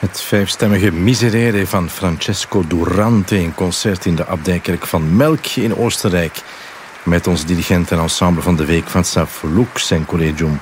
Het vijfstemmige Miserere van Francesco Durante, een concert in de Abdijkerk van Melk in Oostenrijk. Met ons dirigent en ensemble van de week, Václav Lux en Collegium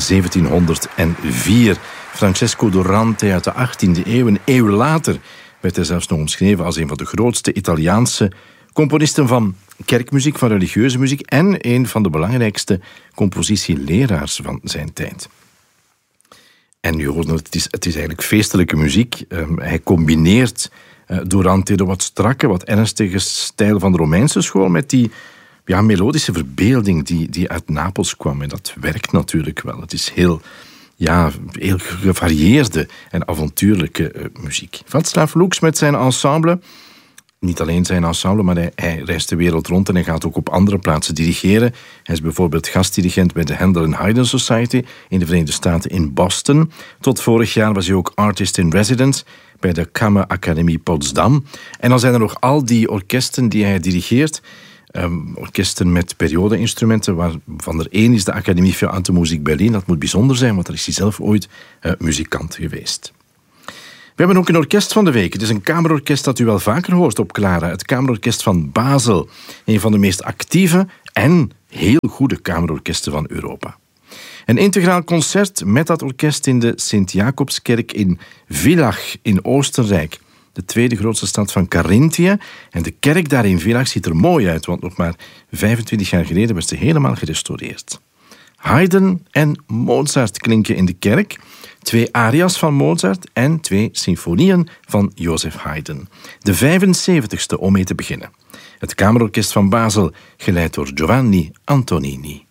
1704. Francesco Durante uit de 18e eeuw, een eeuw later, werd hij zelfs nog omschreven als een van de grootste Italiaanse componisten van kerkmuziek, van religieuze muziek en een van de belangrijkste compositieleraars van zijn tijd. En je hoort het is eigenlijk feestelijke muziek. Hij combineert Durante de wat strakke, wat ernstige stijl van de Romeinse school met die melodische verbeelding die uit Napels kwam. En dat werkt natuurlijk wel. Het is heel gevarieerde en avontuurlijke muziek. Václav Lux met zijn ensemble. Niet alleen zijn ensemble, maar hij reist de wereld rond en hij gaat ook op andere plaatsen dirigeren. Hij is bijvoorbeeld gastdirigent bij de Handel and Haydn Society in de Verenigde Staten in Boston. Tot vorig jaar was hij ook artist in residence bij de Kammerakademie Potsdam. En dan zijn er nog al die orkesten die hij dirigeert. Orkesten met periode-instrumenten, waarvan er één is de Academie für Alte Musik Berlin. Dat moet bijzonder zijn, want daar is hij zelf ooit muzikant geweest. We hebben ook een orkest van de week. Het is een kamerorkest dat u wel vaker hoort op Clara. Het Kamerorkest van Basel. Een van de meest actieve en heel goede kamerorkesten van Europa. Een integraal concert met dat orkest in de Sint-Jacobskerk in Villach in Oostenrijk. De tweede grootste stad van Carinthië. En de kerk daar in Villach ziet er mooi uit, want nog maar 25 jaar geleden werd ze helemaal gerestaureerd. Haydn en Mozart klinken in de kerk. 2 aria's van Mozart en 2 symfonieën van Joseph Haydn. De 75ste om mee te beginnen. Het Kamerorkest van Basel, geleid door Giovanni Antonini.